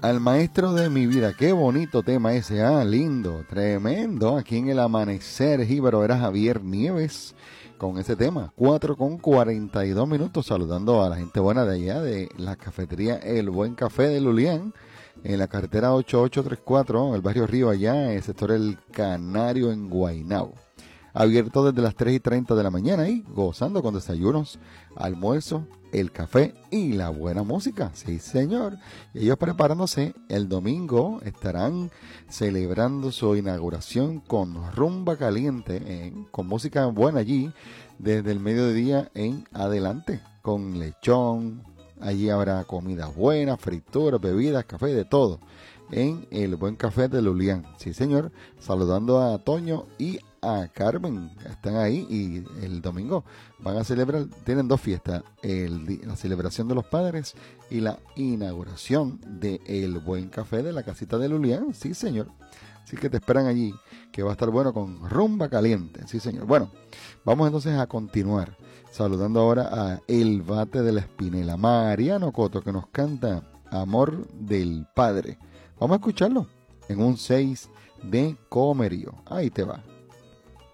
Al maestro de mi vida, qué bonito tema ese, lindo, tremendo, aquí en el amanecer, Jíbaro, era Javier Nieves con ese tema, 4:42, saludando a la gente buena de allá, de la cafetería El Buen Café de Lulián, en la carretera 8834, en el barrio Río, allá, en el sector El Canario, en Guaynabo. Abierto desde las 3:30 de la mañana y gozando con desayunos, almuerzo, el café y la buena música. Sí, señor. Y ellos preparándose, el domingo estarán celebrando su inauguración con rumba caliente, con música buena allí, desde el mediodía en adelante, con lechón. Allí habrá comida buena, frituras, bebidas, café, de todo, en el Buen Café de Lulián. Sí, señor. Saludando a Toño y a Carmen, están ahí, y el domingo van a celebrar, tienen dos fiestas, la celebración de los padres y la inauguración de El Buen Café de la casita de Lulián. Sí, señor. Así que te esperan allí, que va a estar bueno con rumba caliente. Sí, señor. Bueno, vamos entonces a continuar saludando ahora a El Bate de la Espinela, Mariano Coto, que nos canta Amor del Padre. Vamos a escucharlo en un 6 de Comerío. Ahí te va.